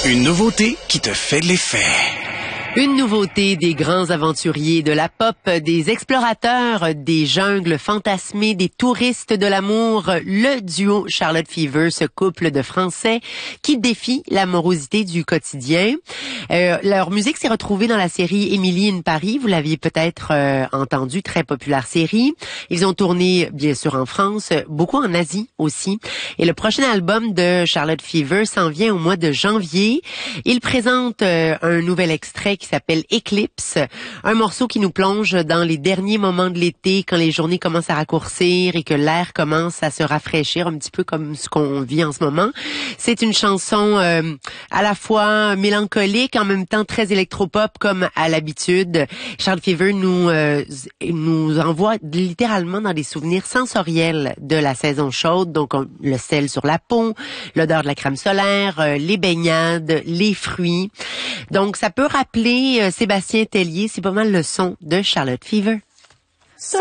Une nouveauté qui te fait de l'effet. Une nouveauté des grands aventuriers de la pop, des explorateurs des jungles fantasmées, des touristes de l'amour, le duo Charlotte Fever, ce couple de Français qui défie l'amorosité du quotidien. Leur musique s'est retrouvée dans la série Emily in Paris. Vous l'aviez peut-être entendu, très populaire série. Ils ont tourné, bien sûr, en France, beaucoup en Asie aussi. Et le prochain album de Charlotte Fever s'en vient au mois de janvier. Ils présentent un nouvel extrait qui s'appelle Eclipse, un morceau qui nous plonge dans les derniers moments de l'été, quand les journées commencent à raccourcir et que l'air commence à se rafraîchir, un petit peu comme ce qu'on vit en ce moment. C'est une chanson à la fois mélancolique, en même temps très électropop comme à l'habitude. Charlotte Fever nous envoie littéralement dans des souvenirs sensoriels de la saison chaude, donc le sel sur la peau, l'odeur de la crème solaire, les baignades, les fruits. Donc ça peut rappeler Sébastien Tellier, c'est pas mal le son de Charlotte Fever.